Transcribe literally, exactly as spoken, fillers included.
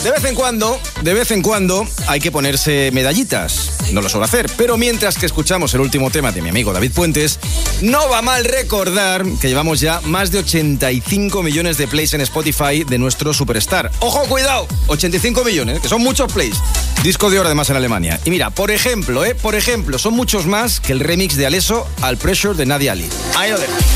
De vez en cuando, de vez en cuando hay que ponerse medallitas. No lo suelo hacer, pero mientras que escuchamos el último tema de mi amigo David Puentes, no va mal recordar que llevamos ya más de ochenta y cinco millones de plays en Spotify de nuestro superstar. ¡Ojo, cuidado! ochenta y cinco millones, que son muchos plays. Disco de oro además en Alemania. Y mira, por ejemplo, eh, por ejemplo, son muchos más que el remix de Alesso al Pressure de Nadia Ali. Ahí lo dejo.